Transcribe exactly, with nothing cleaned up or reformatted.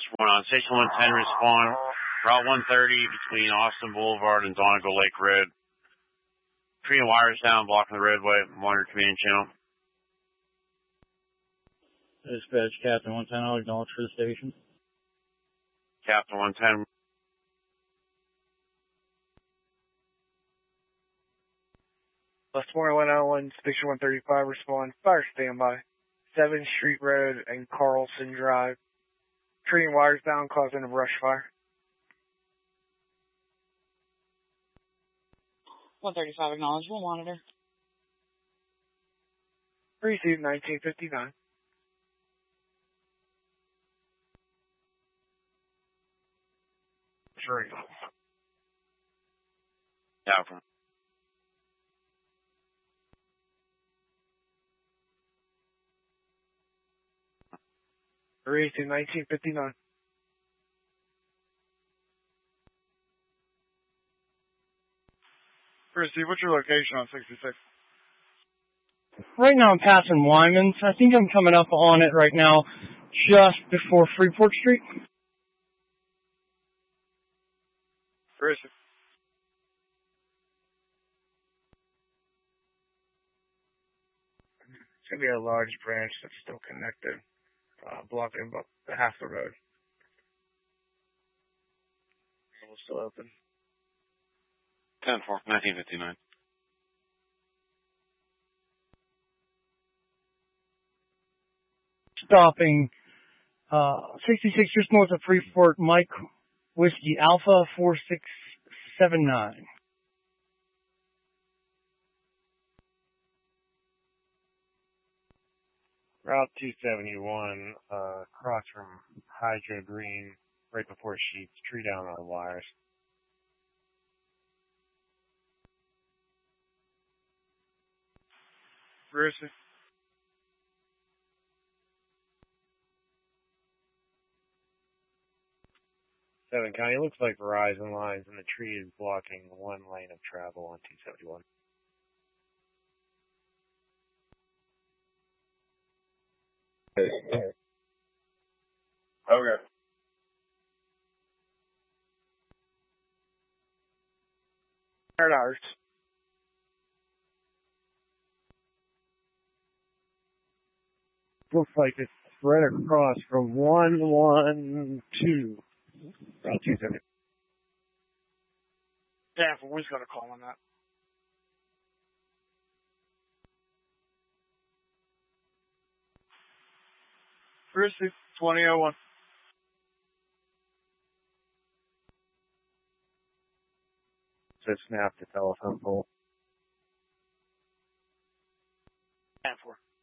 one on station one ten, respond. Route one thirty between Austin Boulevard and Donegal Lake Road. Tree and wires down, blocking the roadway. Monitor command channel. Dispatch, Captain one ten, I'll acknowledge for the station. Captain one ten. Westmore one oh one, Station one thirty-five, respond. Fire standby. seventh Street Road and Carlson Drive. Tree and wires down, causing a brush fire. one thirty-five, acknowledge. We'll monitor. Received nineteen fifty-nine. Three. Down from. Received nineteen fifty-nine. Receive, what's your location on sixty-six? Right now I'm passing Wyman's. I think I'm coming up on it right now, just before Freeport Street. Receive. It's going to be a large branch that's still connected, uh, blocking about half the road. It's still open. ten four, nineteen fifty-nine. Stopping uh, sixty-six just north of Freeport, Mike Whiskey Alpha four six seven nine. Route two seventy-one, uh, across from Hydro Green, right before Sheets, tree down on wires. Receive. Seven County, it looks like Verizon lines and the tree is blocking one lane of travel on two seventy-one. Okay. one hundred hours. Looks like it's spread across from one one two. Route two seventy. Yeah, if we're going to call on that. Receive, twenty oh one. So snap the telephone pole. ten four.